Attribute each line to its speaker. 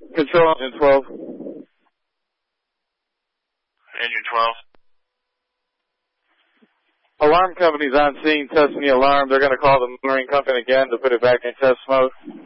Speaker 1: Control engine 12.
Speaker 2: Engine 12.
Speaker 1: Alarm company's on scene testing the alarm. They're going to call the Marine company again to put it back in test mode.